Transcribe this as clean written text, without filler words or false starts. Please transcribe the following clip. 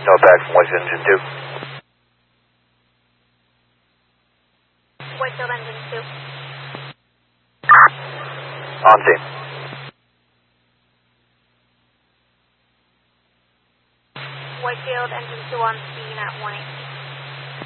No back from Whitefield Engine 2. Whitefield Engine 2. On scene. Whitefield Engine 2 on scene at 118.